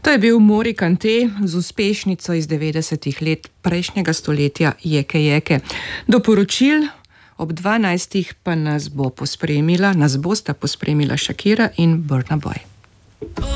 To je bil Mori Kante z uspešnico iz 90. let prejšnjega stoletja Jeke Jeke. Do poročil ob 12. pa nas bosta pospremila Shakira in Burna Boy.